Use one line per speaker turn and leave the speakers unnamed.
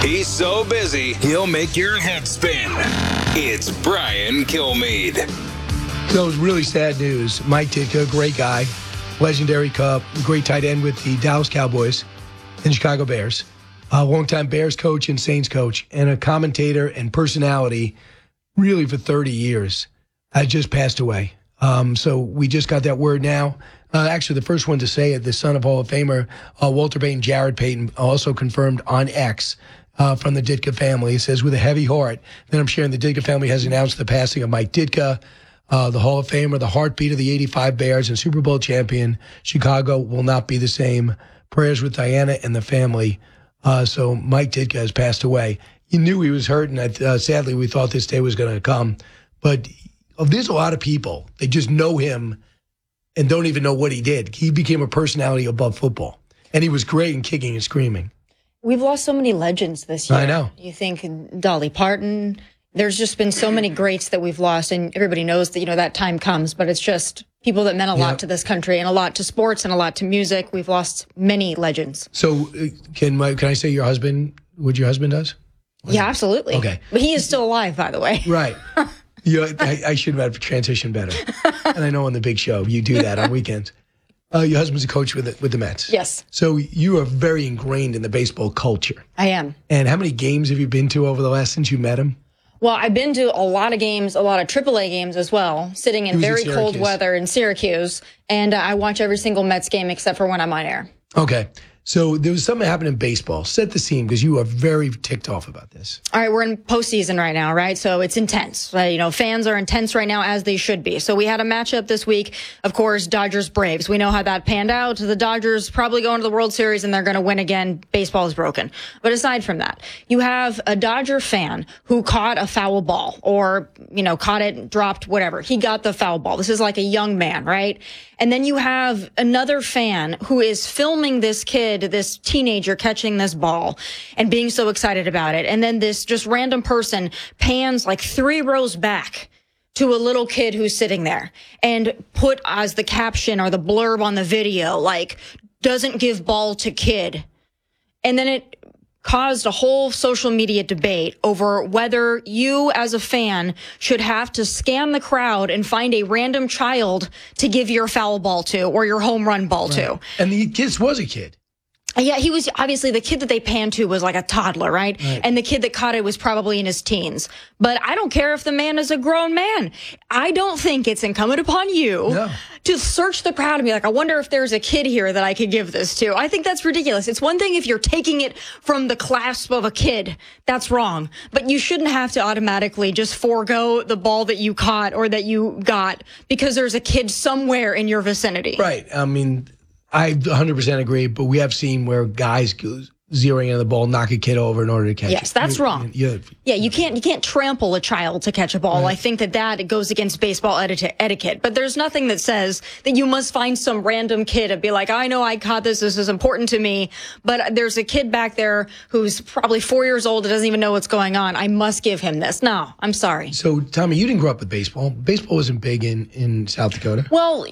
He's so busy, he'll make your head spin. It's Brian Kilmeade.
So it was really sad news. Mike Ditka, great guy, legendary Cub, great tight end with the Dallas Cowboys and Chicago Bears, a longtime Bears coach and Saints coach, and a commentator and personality really for 30 years, just passed away. So we just got that word now. Actually, the first one to say it, the son of Hall of Famer Walter Payton, Jared Payton, also confirmed on X from the Ditka family. It says, with a heavy heart, then I'm sharing the Ditka family has announced the passing of Mike Ditka, the Hall of Famer, the heartbeat of the 85 Bears and Super Bowl champion. Chicago will not be the same. Prayers with Diana and the family. So Mike Ditka has passed away. You knew he was hurt, and sadly, we thought this day was going to come. But there's a lot of people, they just know him and don't even know what he did. He became a personality above football, and he was great in kicking and screaming.
We've lost so many legends this year.
I know.
You think Dolly Parton. There's just been so many greats that we've lost, and everybody knows that, that time comes, but it's just people that meant a lot to this country and a lot to sports and a lot to music. We've lost many legends.
So can I say your husband, what your husband does?
Yeah, absolutely.
Okay.
But he is still alive, by the way.
Right. I should have transitioned better. And I know on the big show, you do that on weekends. Your husband's a coach with the Mets.
Yes.
So you are very ingrained in the baseball culture.
I am.
And how many games have you been to over the last since you met him?
Well, I've been to a lot of games, a lot of AAA games as well, sitting in very cold weather in Syracuse. And I watch every single Mets game except for when I'm on air.
Okay. So there was something that happened in baseball. Set the scene, because you are very ticked off about this.
All right, we're in postseason right now, right? So it's intense. Fans are intense right now, as they should be. So we had a matchup this week, of course, Dodgers-Braves. We know how that panned out. The Dodgers probably going to the World Series, and they're going to win again. Baseball is broken. But aside from that, you have a Dodger fan who caught a foul ball or, caught it, dropped, whatever. He got the foul ball. This is like a young man, right? And then you have another fan who is filming this kid, this teenager catching this ball and being so excited about it. And then this just random person pans like 3 rows back to a little kid who's sitting there and put as the caption or the blurb on the video, like, doesn't give ball to kid. And then it caused a whole social media debate over whether you as a fan should have to scan the crowd and find a random child to give your foul ball to or your home run ball to.
And the kid was a kid.
Yeah, he was obviously the kid that they panned to was like a toddler, right? And the kid that caught it was probably in his teens. But I don't care if the man is a grown man. I don't think it's incumbent upon you to search the crowd and be like, I wonder if there's a kid here that I could give this to. I think that's ridiculous. It's one thing if you're taking it from the clasp of a kid. That's wrong. But you shouldn't have to automatically just forego the ball that you caught or that you got because there's a kid somewhere in your vicinity.
Right. I mean, I 100% agree, but we have seen where guys zeroing in the ball knock a kid over in order to catch it.
Yes, that's wrong. Yeah, you can't trample a child to catch a ball. Right. I think that goes against baseball etiquette. But there's nothing that says that you must find some random kid and be like, I know I caught this. This is important to me. But there's a kid back there who's probably 4 years old and doesn't even know what's going on. I must give him this. No, I'm sorry.
So, Tommy, you didn't grow up with baseball. Baseball wasn't big in South Dakota.
Well,